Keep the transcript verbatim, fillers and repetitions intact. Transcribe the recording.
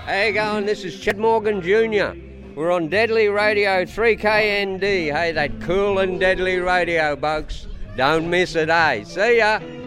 How you going? This is Chet Morgan Junior We're on Deadly Radio three K N D. Hey, that cool and deadly radio, folks. Don't miss it, eh? See ya!